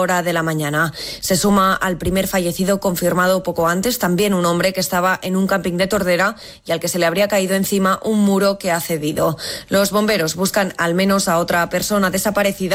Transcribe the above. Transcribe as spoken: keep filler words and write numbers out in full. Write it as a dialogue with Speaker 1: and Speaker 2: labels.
Speaker 1: hora de la mañana. Se suma al primer fallecido confirmado poco antes, también un hombre que estaba en un camping de Tordera y al que se le habría caído encima un muro que ha cedido. Los bomberos buscan al menos a otra persona desaparecida